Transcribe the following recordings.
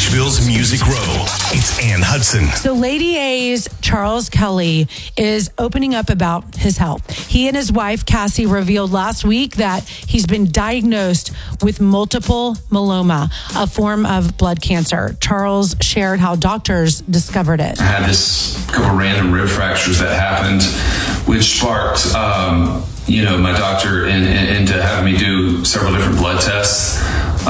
Nashville's Music Row. It's Ann Hudson. So Lady A's Charles Kelly is opening up about his health. He and his wife, Cassie, revealed last week that he's been diagnosed with multiple myeloma, a form of blood cancer. Charles shared how doctors discovered it. I had this couple random rib fractures that happened, which sparked, my doctor into having me do several different blood tests.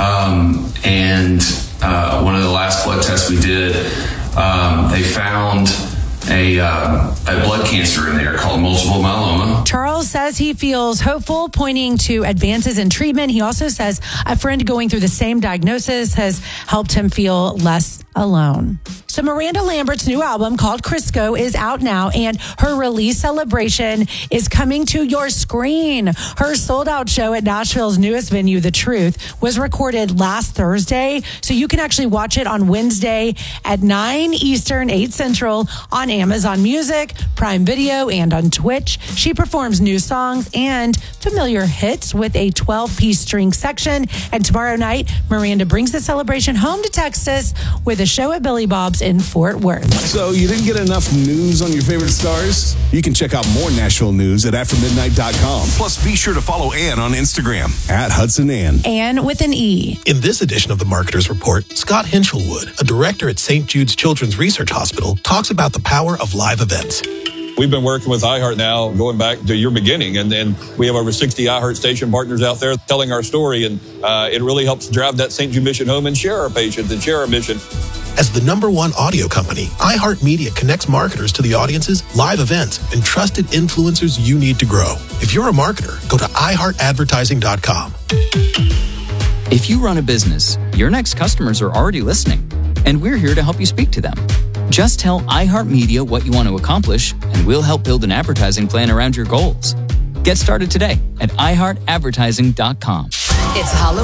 One of the last blood tests we did, they found a blood cancer in there called multiple myeloma. Charles says he feels hopeful, pointing to advances in treatment. He also says a friend going through the same diagnosis has helped him feel less alone. So Miranda Lambert's new album called Crisco is out now, and her release celebration is coming to your screen. Her sold-out show at Nashville's newest venue, The Truth, was recorded last Thursday, so you can actually watch it on Wednesday at 9 Eastern, 8 Central on Amazon Music, Prime Video, and on Twitch. She performs new songs and familiar hits with a 12-piece string section, and tomorrow night, Miranda brings the celebration home to Texas with a show at Billy Bob's in Fort Worth. So you didn't get enough news on your favorite stars? You can check out more Nashville news at aftermidnight.com. Plus, be sure to follow Ann on Instagram. At Hudson Ann. Ann with an E. In this edition of the Marketer's Report, Scott Hinchelwood, a director at St. Jude's Children's Research Hospital, talks about the power of live events. We've been working with iHeart now going back to your beginning, and we have over 60 iHeart station partners out there telling our story, and it really helps drive that St. Jude mission home and share our patients and share our mission. As the #1 audio company, iHeartMedia connects marketers to the audiences, live events, and trusted influencers you need to grow. If you're a marketer, go to iHeartAdvertising.com. If you run a business, your next customers are already listening, and we're here to help you speak to them. Just tell iHeartMedia what you want to accomplish, and we'll help build an advertising plan around your goals. Get started today at iHeartAdvertising.com. It's Halloween.